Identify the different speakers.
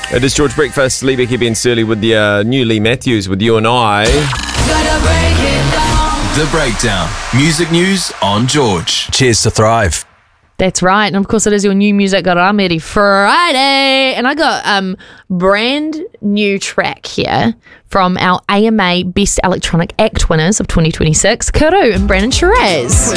Speaker 1: It is George Breakfast, Lee Becky, Ben Surly with the new Lee Matthews with You and I.
Speaker 2: The Breakdown. Music news on George. Cheers to Thrive.
Speaker 3: That's right. And of course, it is your new Music Garameri Friday. And I got brand new track here from our AMA Best Electronic Act winners of 2026, Kuru and Brandon Shiraz.